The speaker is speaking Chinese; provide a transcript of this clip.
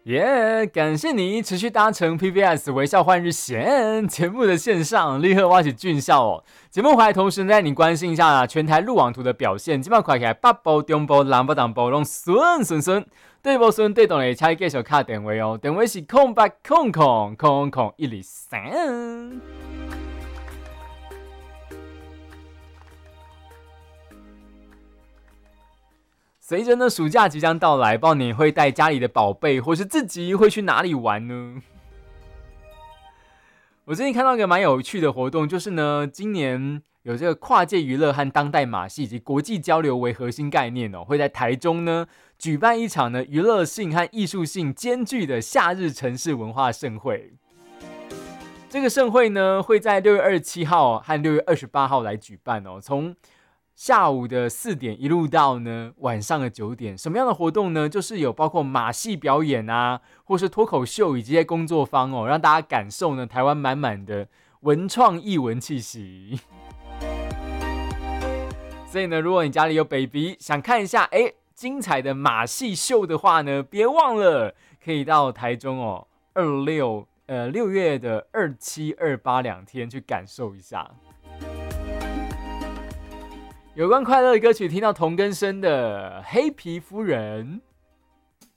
耶！感谢你持续搭乘 PBS 微笑换日线节目的线上，立刻挖起俊笑哦。节目回来同时带你关心一下全台路网图的表现，基本快起来北部、中部、南部、东部拢顺。对无顺对动的，请继续卡电话哦。电话是0800000123。随着呢暑假即将到来，不知道你会带家里的宝贝，或是自己会去哪里玩呢？我最近看到一个蛮有趣的活动，就是呢，今年有这个跨界娱乐和当代马戏以及国际交流为核心概念哦，会在台中呢举办一场呢娱乐性和艺术性兼具的夏日城市文化盛会。这个盛会呢会在6月27号和6月28号来举办哦，从下午的4点一路到呢晚上的9点，什么样的活动呢？就是有包括马戏表演啊，或是脱口秀以及一些工作坊哦，让大家感受呢台湾满满的文创艺文气息。所以呢，如果你家里有 baby 想看一下精彩的马戏秀的话呢，别忘了可以到台中哦6月的27、282天去感受一下。有关快乐的歌曲，听到童根生的《黑皮夫人》。